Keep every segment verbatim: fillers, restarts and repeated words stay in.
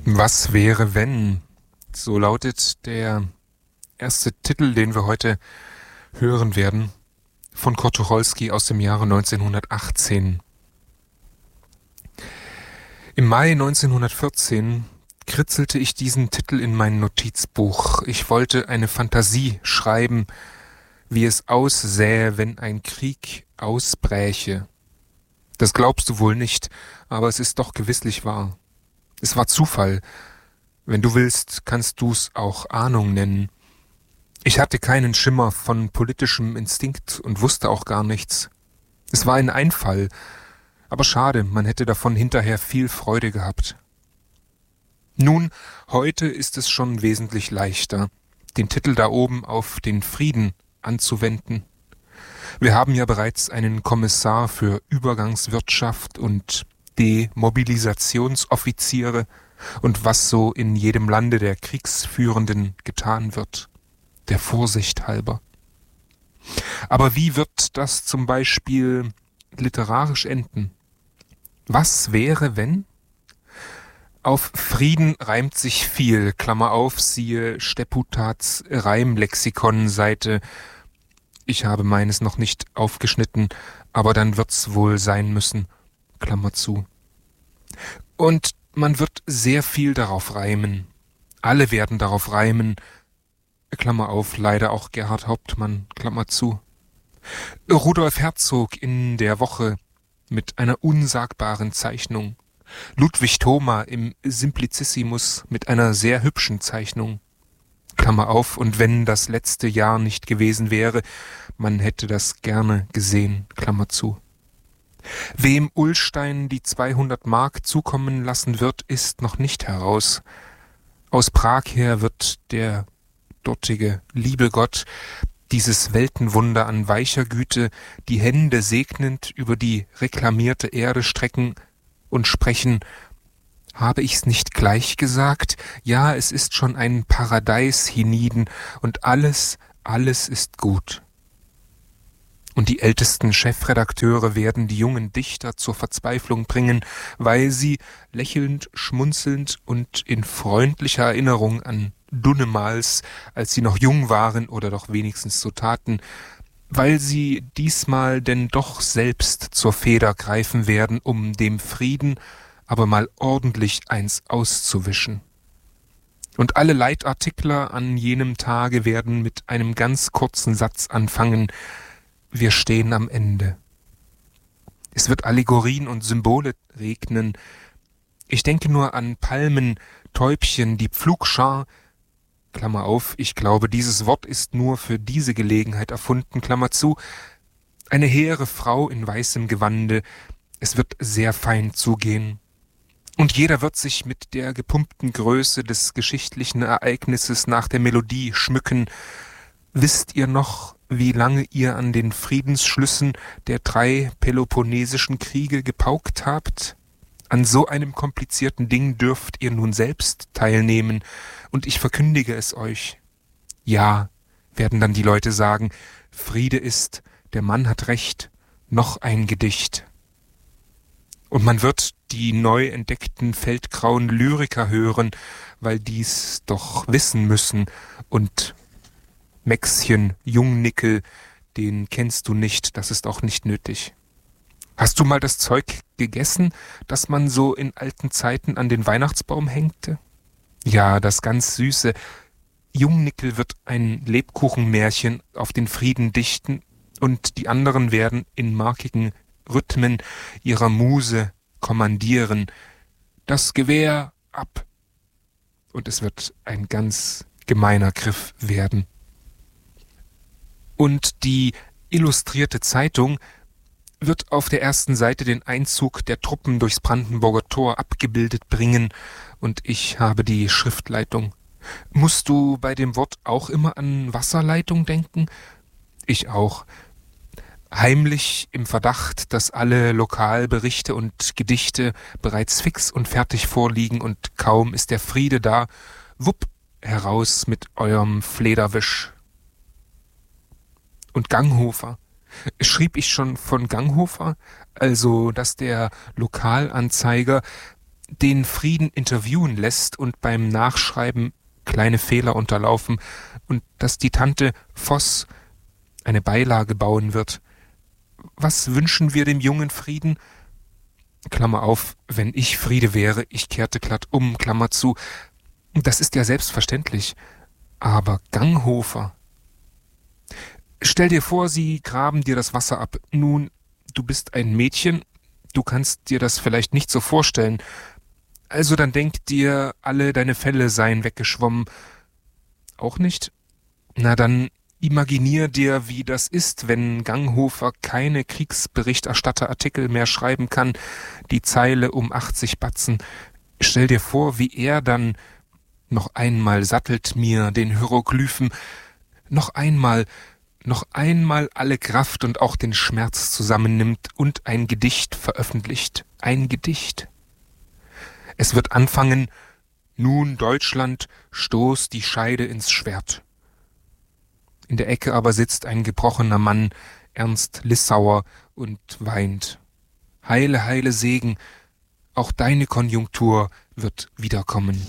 Was wäre, wenn? So lautet der erste Titel, den wir heute hören werden, von Kurt Tucholsky aus dem Jahre neunzehnhundertachtzehn. Im Mai neunzehnhundertvierzehn kritzelte ich diesen Titel in mein Notizbuch. Ich wollte eine Fantasie schreiben, wie es aussähe, wenn ein Krieg ausbräche. Das glaubst du wohl nicht, aber es ist doch gewisslich wahr. Es war Zufall. Wenn du willst, kannst du's auch Ahnung nennen. Ich hatte keinen Schimmer von politischem Instinkt und wusste auch gar nichts. Es war ein Einfall, aber schade, man hätte davon hinterher viel Freude gehabt. Nun, heute ist es schon wesentlich leichter, den Titel da oben auf den Frieden anzuwenden. Wir haben ja bereits einen Kommissar für Übergangswirtschaft und Demobilisationsoffiziere und was so in jedem Lande der Kriegsführenden getan wird, der Vorsicht halber. Aber wie wird das zum Beispiel literarisch enden? Was wäre, wenn? Auf Frieden reimt sich viel, Klammer auf, siehe Stepputats Reimlexikon, Seite. Ich habe meines noch nicht aufgeschnitten, aber dann wird's wohl sein müssen, Klammer zu. Und man wird sehr viel darauf reimen. Alle werden darauf reimen, Klammer auf, leider auch Gerhard Hauptmann, Klammer zu. Rudolf Herzog in der Woche mit einer unsagbaren Zeichnung. Ludwig Thoma im Simplicissimus mit einer sehr hübschen Zeichnung. Klammer auf, und wenn das letzte Jahr nicht gewesen wäre, man hätte das gerne gesehen, Klammer zu. Wem Ullstein die zweihundert Mark zukommen lassen wird, ist noch nicht heraus. Aus Prag her wird der dortige liebe Gott dieses Weltenwunder an weicher Güte die Hände segnend über die reklamierte Erde strecken und sprechen: Habe ich's nicht gleich gesagt? Ja, es ist schon ein Paradeis hienieden und alles, alles ist gut. Und die ältesten Chefredakteure werden die jungen Dichter zur Verzweiflung bringen, weil sie, lächelnd, schmunzelnd und in freundlicher Erinnerung an Dunnemals, als sie noch jung waren oder doch wenigstens so taten, weil sie diesmal denn doch selbst zur Feder greifen werden, um dem Frieden aber mal ordentlich eins auszuwischen. Und alle Leitartikler an jenem Tage werden mit einem ganz kurzen Satz anfangen: Wir stehen am Ende. Es wird Allegorien und Symbole regnen. Ich denke nur an Palmen, Täubchen, die Pflugschar, Klammer auf, ich glaube, dieses Wort ist nur für diese Gelegenheit erfunden, Klammer zu, eine hehre Frau in weißem Gewande. Es wird sehr fein zugehen. Und jeder wird sich mit der gepumpten Größe des geschichtlichen Ereignisses nach der Melodie schmücken. Wisst ihr noch, wie lange ihr an den Friedensschlüssen der drei Peloponnesischen Kriege gepaukt habt? An so einem komplizierten Ding dürft ihr nun selbst teilnehmen, und ich verkündige es euch. Ja, werden dann die Leute sagen, Friede ist, der Mann hat recht, noch ein Gedicht. Und man wird die neu entdeckten feldgrauen Lyriker hören, weil die's doch wissen müssen, und Mäxchen, Jungnickel, den kennst du nicht, das ist auch nicht nötig. Hast du mal das Zeug gegessen, das man so in alten Zeiten an den Weihnachtsbaum hängte? Ja, das ganz Süße. Jungnickel wird ein Lebkuchenmärchen auf den Frieden dichten, und die anderen werden in markigen Rhythmen ihrer Muse kommandieren: Das Gewehr ab! Und es wird ein ganz gemeiner Griff werden. Und die Illustrierte Zeitung wird auf der ersten Seite den Einzug der Truppen durchs Brandenburger Tor abgebildet bringen, und ich habe die Schriftleitung. Musst du bei dem Wort auch immer an Wasserleitung denken? Ich auch. Heimlich im Verdacht, dass alle Lokalberichte und Gedichte bereits fix und fertig vorliegen, und kaum ist der Friede da, wupp, heraus mit eurem Flederwisch. Und Ganghofer. Schrieb ich schon von Ganghofer? Also, dass der Lokalanzeiger den Frieden interviewen lässt und beim Nachschreiben kleine Fehler unterlaufen und dass die Tante Voss eine Beilage bauen wird. Was wünschen wir dem jungen Frieden? Klammer auf, wenn ich Friede wäre, ich kehrte glatt um, Klammer zu. Das ist ja selbstverständlich. Aber Ganghofer. Stell dir vor, sie graben dir das Wasser ab. Nun, du bist ein Mädchen, du kannst dir das vielleicht nicht so vorstellen. Also dann denk dir, alle deine Fälle seien weggeschwommen. Auch nicht? Na dann imaginier dir, wie das ist, wenn Ganghofer keine Kriegsberichterstatterartikel mehr schreiben kann, die Zeile um achtzig Batzen. Stell dir vor, wie er dann noch einmal sattelt mir den Hieroglyphen, noch einmal, noch einmal alle Kraft und auch den Schmerz zusammennimmt und ein Gedicht veröffentlicht. Ein Gedicht. Es wird anfangen, nun Deutschland, stoß die Scheide ins Schwert. In der Ecke aber sitzt ein gebrochener Mann, Ernst Lissauer, und weint. Heile, heile Segen, auch deine Konjunktur wird wiederkommen.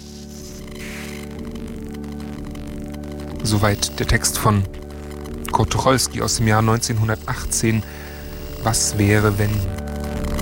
Soweit der Text von Kurt Tucholsky aus dem Jahr neunzehnhundertachtzehn. Was wäre, wenn...